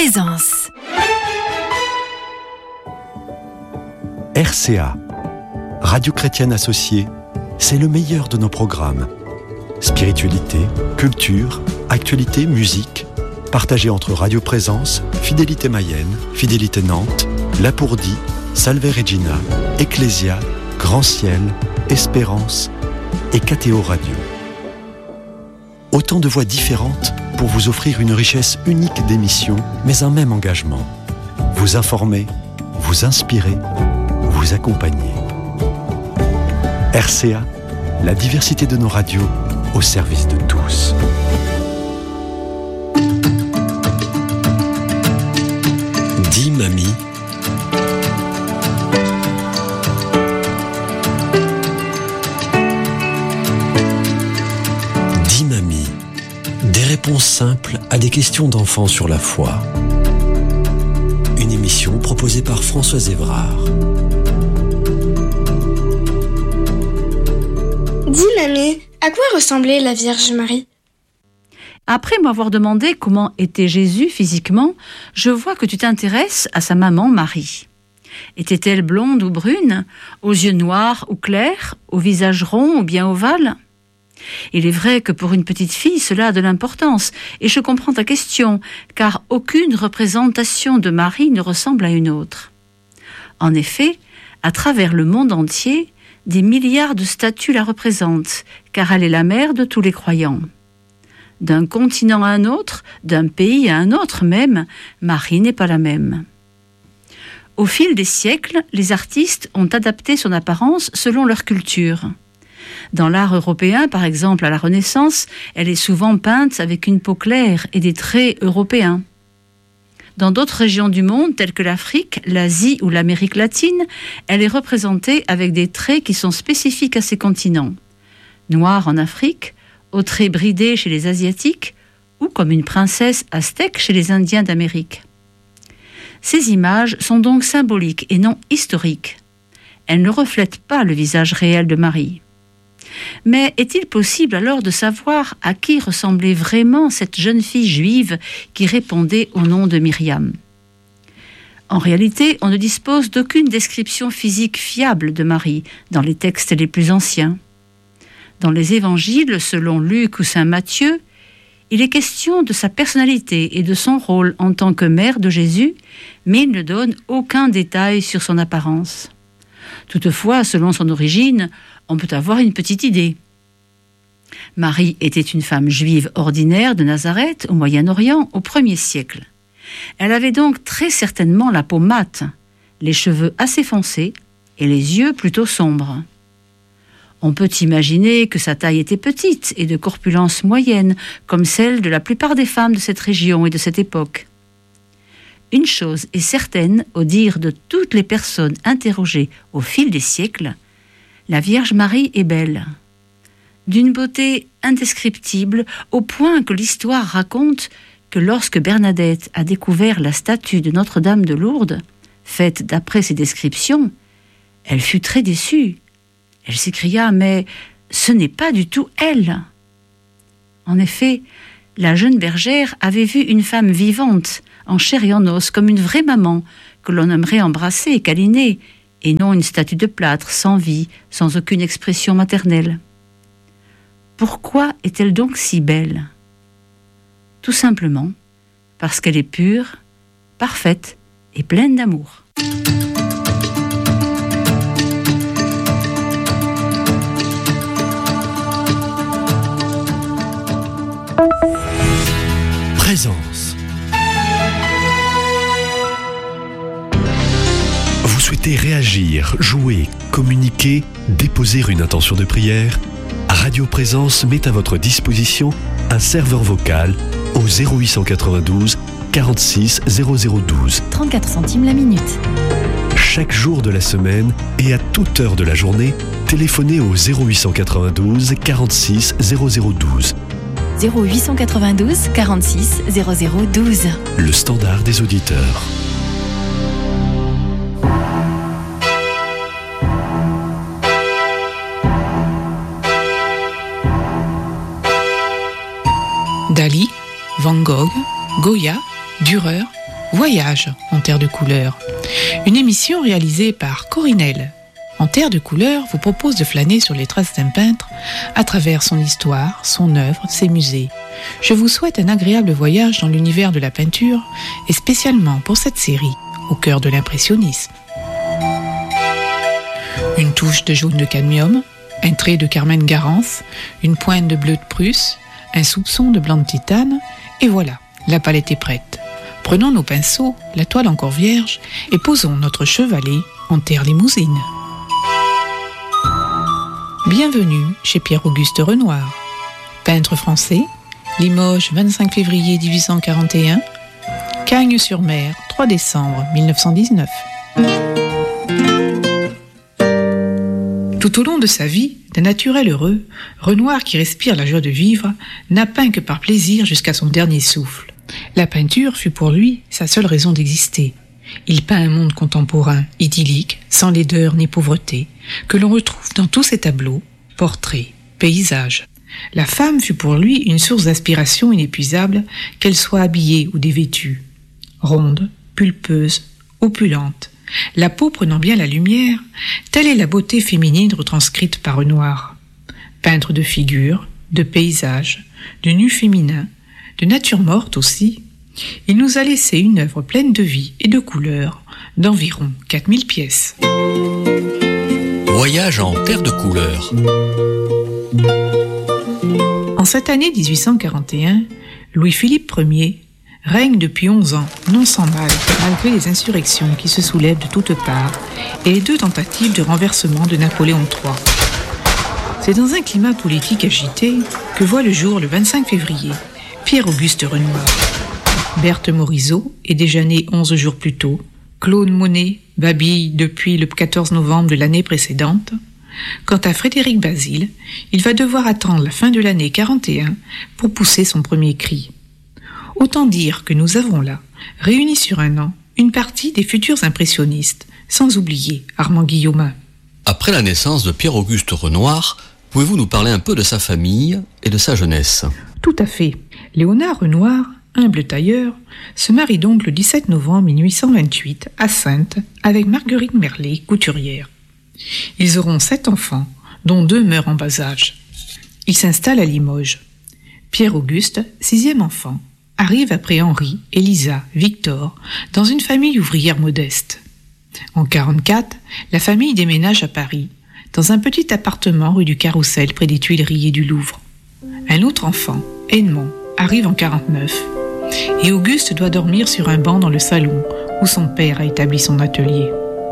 Présence. RCA, Radio Chrétienne Associée, c'est le meilleur de nos programmes. Spiritualité, culture, actualité, musique, partagés entre Radio Présence, Fidélité Mayenne, Fidélité Nantes, Lapourdie, Salve Regina, Ecclésia, Grand Ciel, Espérance et KTO Radio. Autant de voix différentes pour vous offrir une richesse unique d'émissions, mais un même engagement. Vous informer, vous inspirer, vous accompagner. RCA, la diversité de nos radios au service de tous. Dis mamie. Dis mamie. Des réponses simples à des questions d'enfants sur la foi. Une émission proposée par Françoise Évrard. Dis mamie, à quoi ressemblait la Vierge Marie ? Après m'avoir demandé comment était Jésus physiquement, je vois que tu t'intéresses à sa maman Marie. Était-elle blonde ou brune, aux yeux noirs ou clairs, au visage rond ou bien ovale ? Il est vrai que pour une petite fille, cela a de l'importance, et je comprends ta question, car aucune représentation de Marie ne ressemble à une autre. En effet, à travers le monde entier, des milliards de statues la représentent, car elle est la mère de tous les croyants. D'un continent à un autre, d'un pays à un autre même, Marie n'est pas la même. Au fil des siècles, les artistes ont adapté son apparence selon leur culture. Dans l'art européen, par exemple à la Renaissance, elle est souvent peinte avec une peau claire et des traits européens. Dans d'autres régions du monde, telles que l'Afrique, l'Asie ou l'Amérique latine, elle est représentée avec des traits qui sont spécifiques à ces continents. Noire en Afrique, aux traits bridés chez les Asiatiques, ou comme une princesse aztèque chez les Indiens d'Amérique. Ces images sont donc symboliques et non historiques. Elles ne reflètent pas le visage réel de Marie. Mais est-il possible alors de savoir à qui ressemblait vraiment cette jeune fille juive qui répondait au nom de Myriam ? En réalité, on ne dispose d'aucune description physique fiable de Marie dans les textes les plus anciens. Dans les évangiles, selon Luc ou saint Matthieu, il est question de sa personnalité et de son rôle en tant que mère de Jésus, mais il ne donne aucun détail sur son apparence. Toutefois, selon son origine, on peut avoir une petite idée. Marie était une femme juive ordinaire de Nazareth, au Moyen-Orient, au 1er siècle. Elle avait donc très certainement la peau mate, les cheveux assez foncés et les yeux plutôt sombres. On peut imaginer que sa taille était petite et de corpulence moyenne, comme celle de la plupart des femmes de cette région et de cette époque. Une chose est certaine, au dire de toutes les personnes interrogées au fil des siècles, la Vierge Marie est belle. D'une beauté indescriptible, au point que l'histoire raconte que lorsque Bernadette a découvert la statue de Notre-Dame de Lourdes, faite d'après ses descriptions, elle fut très déçue. Elle s'écria « Mais ce n'est pas du tout elle !» En effet, la jeune bergère avait vu une femme vivante, en chair et en os, comme une vraie maman, que l'on aimerait embrasser et câliner, et non une statue de plâtre, sans vie, sans aucune expression maternelle. Pourquoi est-elle donc si belle ? Tout simplement parce qu'elle est pure, parfaite et pleine d'amour. Présence. Vous souhaitez réagir, jouer, communiquer, déposer une intention de prière ? Radio Présence met à votre disposition un serveur vocal au 0892 46 0012. 34 centimes la minute. Chaque jour de la semaine et à toute heure de la journée, téléphonez au 0892 46 0012. 0892 46 0012. Le standard des auditeurs. Dali, Van Gogh, Goya, Dürer, Voyage en terre de couleur, une émission réalisée par Corinelle. En terre de couleur vous propose de flâner sur les traces d'un peintre à travers son histoire, son œuvre, ses musées. Je vous souhaite un agréable voyage dans l'univers de la peinture et spécialement pour cette série, au cœur de l'impressionnisme. Une touche de jaune de cadmium, un trait de carmine garance, une pointe de bleu de Prusse, un soupçon de blanc de titane, et voilà, la palette est prête. Prenons nos pinceaux, la toile encore vierge, et posons notre chevalet en terre limousine. Bienvenue chez Pierre-Auguste Renoir. Peintre français, Limoges, 25 février 1841, Cagnes-sur-Mer, 3 décembre 1919. Tout au long de sa vie, d'un naturel heureux, Renoir, qui respire la joie de vivre, n'a peint que par plaisir jusqu'à son dernier souffle. La peinture fut pour lui sa seule raison d'exister. Il peint un monde contemporain, idyllique, sans laideur ni pauvreté, que l'on retrouve dans tous ses tableaux, portraits, paysages. La femme fut pour lui une source d'inspiration inépuisable, qu'elle soit habillée ou dévêtue. Ronde, pulpeuse, opulente, la peau prenant bien la lumière, telle est la beauté féminine retranscrite par Renoir. Peintre de figures, de paysages, de nus féminins, de nature morte aussi, il nous a laissé une œuvre pleine de vie et de couleurs, d'environ 4000 pièces. Voyage en terre de couleur. En cette année 1841, Louis-Philippe Ier règne depuis 11 ans, non sans mal, malgré les insurrections qui se soulèvent de toutes parts et les 2 tentatives de renversement de Napoléon III. C'est dans un climat politique agité que voit le jour le 25 février Pierre-Auguste Renoir. Berthe Morisot est déjà née 11 jours plus tôt, Claude Monet babille depuis le 14 novembre de l'année précédente. Quant à Frédéric Basile, il va devoir attendre la fin de l'année 41 pour pousser son premier cri. Autant dire que nous avons là, réunis sur un an, une partie des futurs impressionnistes, sans oublier Armand Guillaumin. Après la naissance de Pierre-Auguste Renoir, pouvez-vous nous parler un peu de sa famille et de sa jeunesse ? Tout à fait. Léonard Renoir, humble tailleur, se marie donc le 17 novembre 1828 à Saintes avec Marguerite Merlet, couturière. Ils auront 7 enfants, dont 2 meurent en bas âge. Ils s'installent à Limoges. Pierre-Auguste, 6e enfant, arrive après Henri, Elisa, Victor, dans une famille ouvrière modeste. En 1944, la famille déménage à Paris, dans un petit appartement rue du Carrousel près des Tuileries et du Louvre. Un autre enfant, Edmond, arrive en 1949, et Auguste doit dormir sur un banc dans le salon où son père a établi son atelier.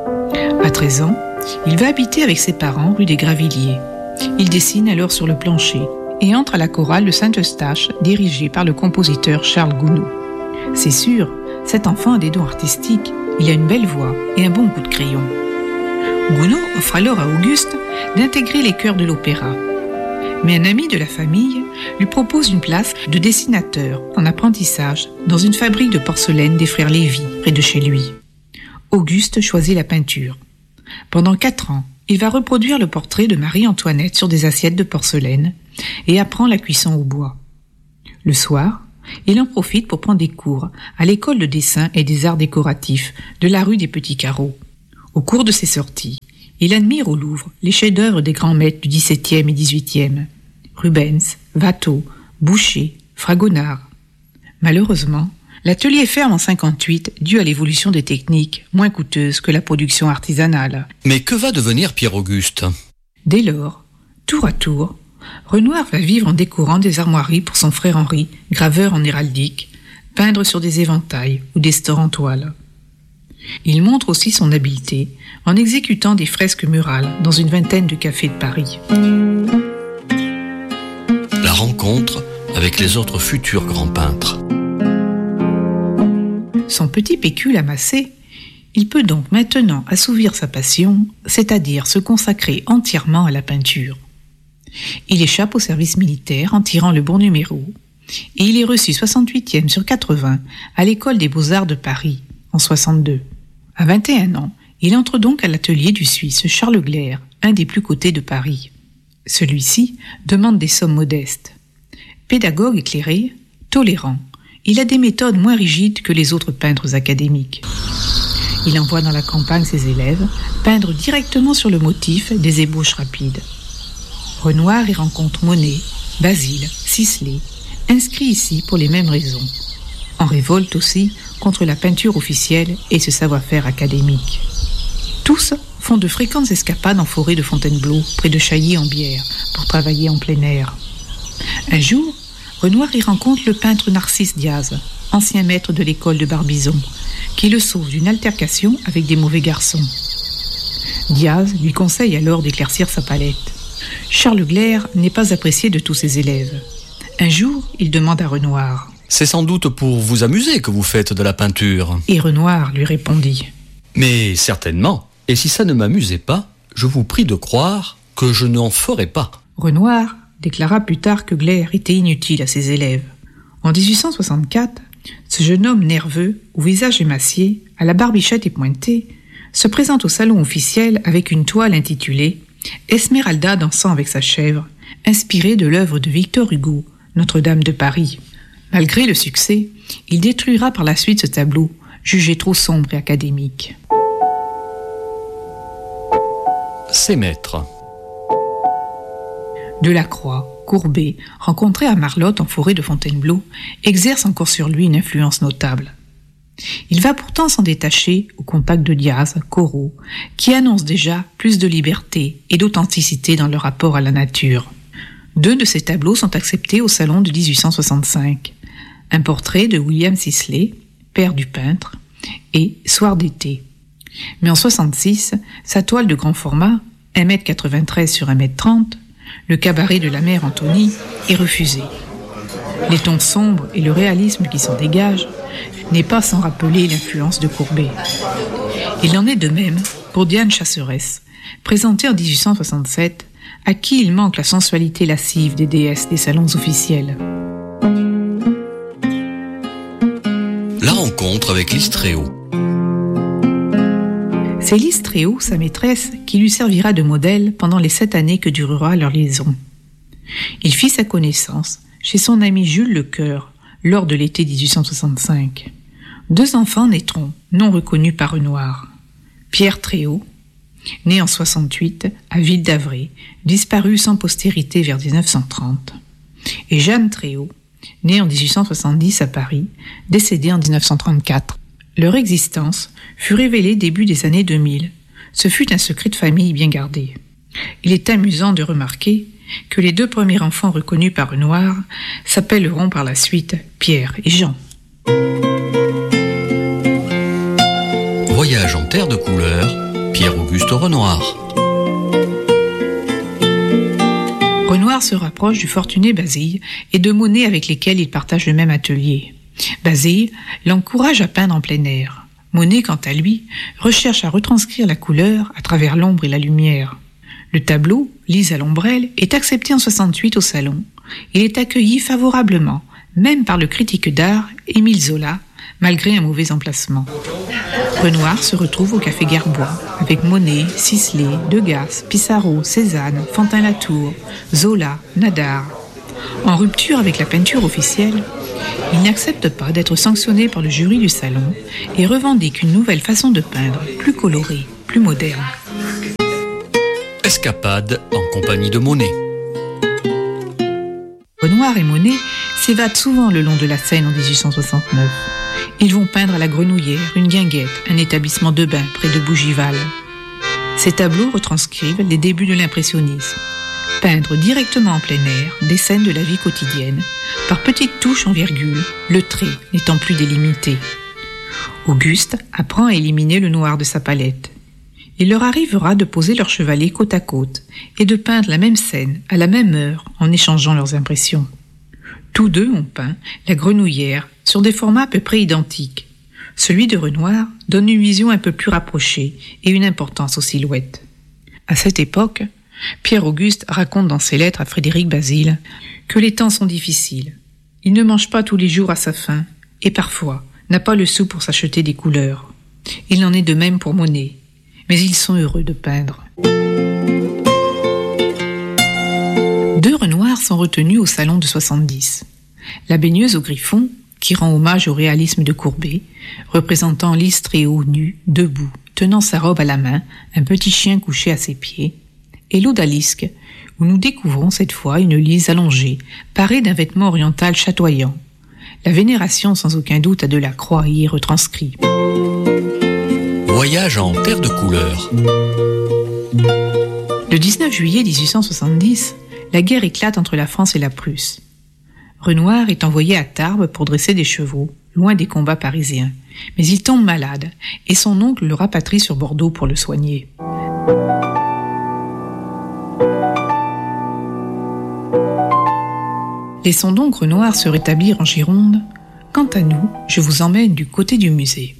À 13 ans, il va habiter avec ses parents rue des Gravilliers. Il dessine alors sur le plancher et entre à la chorale de Saint-Eustache, dirigée par le compositeur Charles Gounod. C'est sûr, cet enfant a des dons artistiques, il a une belle voix et un bon coup de crayon. Gounod offre alors à Auguste d'intégrer les chœurs de l'opéra. Mais un ami de la famille lui propose une place de dessinateur en apprentissage dans une fabrique de porcelaine des frères Lévy, près de chez lui. Auguste choisit la peinture. Pendant 4 ans, il va reproduire le portrait de Marie-Antoinette sur des assiettes de porcelaine et apprend la cuisson au bois. Le soir, il en profite pour prendre des cours à l'école de dessin et des arts décoratifs de la rue des Petits Carreaux. Au cours de ses sorties, il admire au Louvre les chefs-d'œuvre des grands maîtres du XVIIe et XVIIIe, Rubens, Watteau, Boucher, Fragonard. Malheureusement, l'atelier ferme en 1958 dû à l'évolution des techniques, moins coûteuses que la production artisanale. Mais que va devenir Pierre-Auguste ? Dès lors, tour à tour, Renoir va vivre en décorant des armoiries pour son frère Henri, graveur en héraldique, peindre sur des éventails ou des stores en toile. Il montre aussi son habileté en exécutant des fresques murales dans une vingtaine de cafés de Paris. La rencontre avec les autres futurs grands peintres. Son petit pécule amassé, il peut donc maintenant assouvir sa passion, c'est-à-dire se consacrer entièrement à la peinture. Il échappe au service militaire en tirant le bon numéro, et il est reçu 68e sur 80 à l'école des Beaux-Arts de Paris, en 62. À 21 ans, il entre donc à l'atelier du Suisse Charles Glaire, un des plus cotés de Paris. Celui-ci demande des sommes modestes. Pédagogue éclairé, tolérant, il a des méthodes moins rigides que les autres peintres académiques. Il envoie dans la campagne ses élèves peindre directement sur le motif des ébauches rapides. Renoir y rencontre Monet, Basile, Sisley, inscrits ici pour les mêmes raisons. En révolte aussi contre la peinture officielle et ce savoir-faire académique. Tous font de fréquentes escapades en forêt de Fontainebleau, près de Chailly-en-Bière, pour travailler en plein air. Un jour, Renoir y rencontre le peintre Narcisse Diaz, ancien maître de l'école de Barbizon, qui le sauve d'une altercation avec des mauvais garçons. Diaz lui conseille alors d'éclaircir sa palette. Charles Gleyre n'est pas apprécié de tous ses élèves. Un jour, il demande à Renoir: « C'est sans doute pour vous amuser que vous faites de la peinture. » Et Renoir lui répondit: « Mais certainement, et si ça ne m'amusait pas, je vous prie de croire que je n'en ferai pas. » Renoir déclara plus tard que Gleyre était inutile à ses élèves. En 1864, ce jeune homme nerveux, au visage émacié, à la barbichette épointée, se présente au salon officiel avec une toile intitulée « Esmeralda dansant avec sa chèvre », inspirée de l'œuvre de Victor Hugo, Notre-Dame de Paris. Malgré le succès, il détruira par la suite ce tableau, jugé trop sombre et académique. Ses maîtres. Delacroix, Courbet, rencontrés à Marlotte en forêt de Fontainebleau, exercent encore sur lui une influence notable. Il va pourtant s'en détacher au contact de Diaz, Corot, qui annoncent déjà plus de liberté et d'authenticité dans leur rapport à la nature. 2 de ces tableaux sont acceptés au salon de 1865. Un portrait de William Sisley, père du peintre, et Soir d'été. Mais en 66, sa toile de grand format, 1,93 m sur 1,30 m, le cabaret de la mère Anthonie, est refusé. Les tons sombres et le réalisme qui s'en dégage n'est pas sans rappeler l'influence de Courbet. Il en est de même pour Diane Chasseresse, présentée en 1867, à qui il manque la sensualité lascive des déesses des salons officiels. La rencontre avec Lise Tréhaut. C'est Lise Tréhaut, sa maîtresse, qui lui servira de modèle pendant les 7 années que durera leur liaison. Il fit sa connaissance chez son ami Jules Lecoeur lors de l'été 1865. 2 enfants naîtront, non reconnus par Renoir. Pierre Tréhaut, né en 68 à Ville d'Avray, disparu sans postérité vers 1930, et Jeanne Tréhaut, née en 1870 à Paris, décédée en 1934. Leur existence fut révélée début des années 2000. Ce fut un secret de famille bien gardé. Il est amusant de remarquer que les 2 premiers enfants reconnus par Renoir s'appelleront par la suite Pierre et Jean. Voyage en terre de couleur, Pierre-Auguste Renoir. Renoir se rapproche du fortuné Bazille et de Monet avec lesquels il partage le même atelier. Bazille l'encourage à peindre en plein air. Monet, quant à lui, recherche à retranscrire la couleur à travers l'ombre et la lumière. Le tableau, Lise à l'ombrelle, est accepté en 68 au Salon. Il est accueilli favorablement, même par le critique d'art Émile Zola, malgré un mauvais emplacement. Renoir se retrouve au Café Gerbois avec Monet, Sisley, Degas, Pissarro, Cézanne, Fantin-Latour, Zola, Nadar. En rupture avec la peinture officielle, il n'accepte pas d'être sanctionné par le jury du salon et revendique une nouvelle façon de peindre, plus colorée, plus moderne. Escapade en compagnie de Monet. Renoir et Monet s'évadent souvent le long de la Seine en 1869. Ils vont peindre à la Grenouillère, une guinguette, un établissement de bain près de Bougival. Ces tableaux retranscrivent les débuts de l'impressionnisme. Peindre directement en plein air des scènes de la vie quotidienne, par petites touches en virgule, le trait n'étant plus délimité. Auguste apprend à éliminer le noir de sa palette. Il leur arrivera de poser leurs chevalets côte à côte et de peindre la même scène à la même heure en échangeant leurs impressions. Tous 2 ont peint la Grenouillère sur des formats à peu près identiques. Celui de Renoir donne une vision un peu plus rapprochée et une importance aux silhouettes. À cette époque, Pierre-Auguste raconte dans ses lettres à Frédéric Bazille que les temps sont difficiles. Il ne mange pas tous les jours à sa faim et parfois n'a pas le sou pour s'acheter des couleurs. Il en est de même pour Monet, mais ils sont heureux de peindre. 2 Renoirs sont retenus au salon de 70. La baigneuse au Griffon, qui rend hommage au réalisme de Courbet, représentant Lise Tréhaut nue, debout, tenant sa robe à la main, un petit chien couché à ses pieds, et l'Odalisque, où nous découvrons cette fois une Lise allongée, parée d'un vêtement oriental chatoyant. La vénération, sans aucun doute, à Delacroix y est retranscrit. Voyage en terre de couleur. Le 19 juillet 1870, la guerre éclate entre la France et la Prusse. Renoir est envoyé à Tarbes pour dresser des chevaux, loin des combats parisiens. Mais il tombe malade, et son oncle le rapatrie sur Bordeaux pour le soigner. Laissons donc Renoir se rétablir en Gironde. Quant à nous, je vous emmène du côté du musée.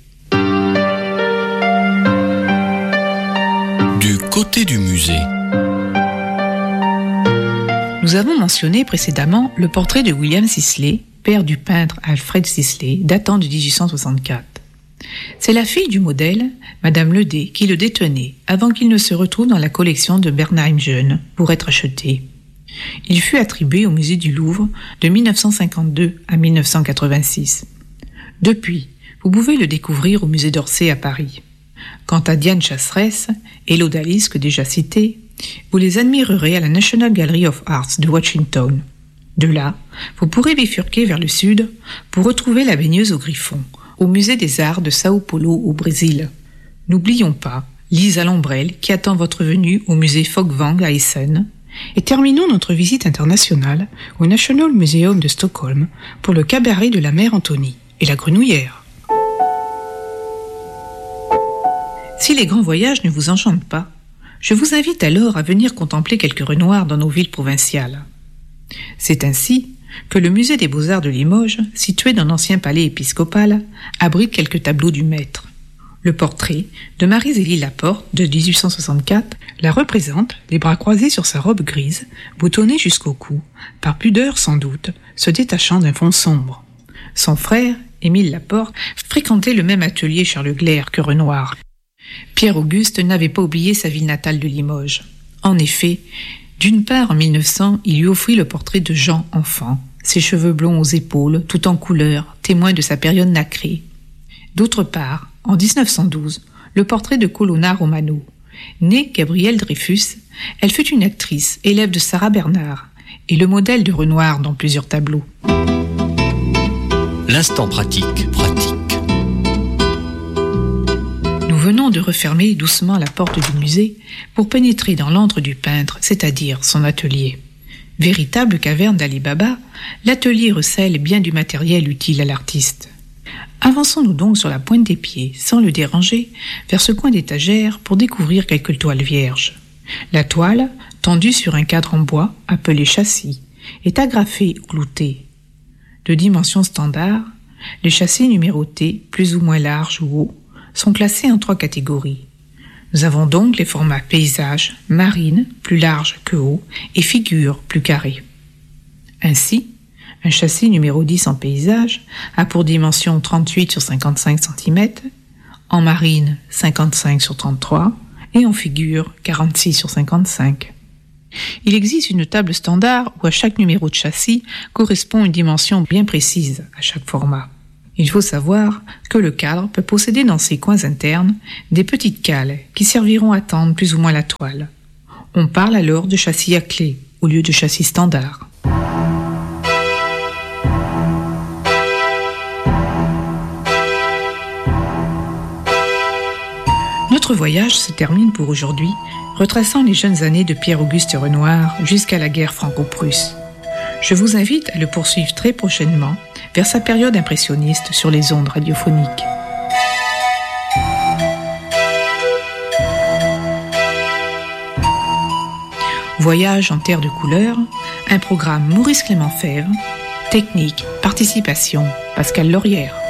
Du côté du musée. Nous avons mentionné précédemment le portrait de William Sisley, père du peintre Alfred Sisley, datant de 1864. C'est la fille du modèle, Madame Ledet, qui le détenait avant qu'il ne se retrouve dans la collection de Bernheim Jeune pour être acheté. Il fut attribué au musée du Louvre de 1952 à 1986. Depuis, vous pouvez le découvrir au musée d'Orsay à Paris. Quant à Diane Chasseresse et l'Odalisque déjà citée, vous les admirerez à la National Gallery of Arts de Washington. De là, vous pourrez bifurquer vers le sud pour retrouver la baigneuse au Griffon, au musée des arts de Sao Paulo au Brésil. N'oublions pas Lisa Lombrel qui attend votre venue au musée Folkwang à Essen. Et terminons notre visite internationale au National Museum de Stockholm pour le cabaret de la mère Anthony et la grenouillère. Si les grands voyages ne vous enchantent pas, je vous invite alors à venir contempler quelques Renoirs dans nos villes provinciales. C'est ainsi que le musée des Beaux-Arts de Limoges, situé dans l'ancien palais épiscopal, abrite quelques tableaux du maître. Le portrait de Marie-Zélie Laporte de 1864 la représente, les bras croisés sur sa robe grise, boutonnée jusqu'au cou, par pudeur sans doute, se détachant d'un fond sombre. Son frère, Émile Laporte, fréquentait le même atelier Charles Glaire que Renoir. Pierre-Auguste n'avait pas oublié sa ville natale de Limoges. En effet, d'une part, en 1900, il lui offrit le portrait de Jean enfant, ses cheveux blonds aux épaules, tout en couleur, témoin de sa période nacrée. D'autre part, en 1912, le portrait de Colonna Romano. Née Gabrielle Dreyfus, elle fut une actrice, élève de Sarah Bernard, et le modèle de Renoir dans plusieurs tableaux. L'instant pratique. Nous venons de refermer doucement la porte du musée pour pénétrer dans l'antre du peintre, c'est-à-dire son atelier. Véritable caverne d'Ali Baba, l'atelier recèle bien du matériel utile à l'artiste. Avançons-nous donc sur la pointe des pieds, sans le déranger, vers ce coin d'étagère pour découvrir quelques toiles vierges. La toile, tendue sur un cadre en bois, appelé châssis, est agrafée ou cloutée. De dimensions standard, les châssis numérotés, plus ou moins larges ou hauts, sont classés en 3 catégories. Nous avons donc les formats paysage, marine, plus large que haut, et figure, plus carré. Ainsi, un châssis numéro 10 en paysage a pour dimension 38 sur 55 cm, en marine 55 sur 33 et en figure 46 sur 55. Il existe une table standard où à chaque numéro de châssis correspond une dimension bien précise à chaque format. Il faut savoir que le cadre peut posséder dans ses coins internes des petites cales qui serviront à tendre plus ou moins la toile. On parle alors de châssis à clé au lieu de châssis standard. Notre voyage se termine pour aujourd'hui, retraçant les jeunes années de Pierre-Auguste Renoir jusqu'à la guerre franco-prusse. Je vous invite à le poursuivre très prochainement vers sa période impressionniste sur les ondes radiophoniques. Voyage en terre de couleur, un programme Maurice Clément Fèvre, technique, participation, Pascal Laurière.